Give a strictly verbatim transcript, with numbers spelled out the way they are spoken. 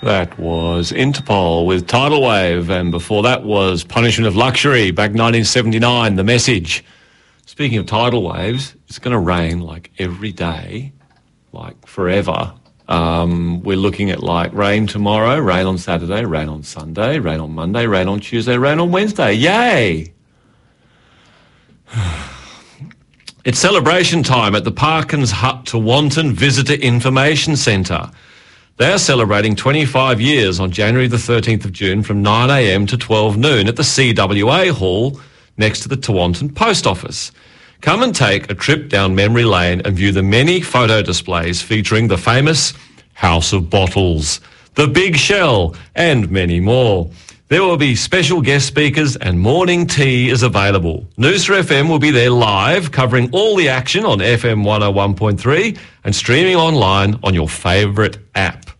That was Interpol with Tidal Wave, and before that was Punishment of Luxury, back nineteen seventy-nine, The Message. Speaking of tidal waves, it's going to rain like every day, like forever. Um, we're looking at like rain tomorrow, rain on Saturday, rain on Sunday, rain on Monday, rain on Tuesday, rain on Wednesday. Yay! It's celebration time at the Parkins Hut Tewantin Visitor Information Centre. They are celebrating twenty-five years on January the thirteenth of June from nine a m to twelve noon at the C W A Hall next to the Tewantin Post Office. Come and take a trip down memory lane and view the many photo displays featuring the famous House of Bottles, the Big Shell, and many more. There will be special guest speakers and morning tea is available. Noosa F M will be there live, covering all the action on F M one oh one point three and streaming online on your favourite app.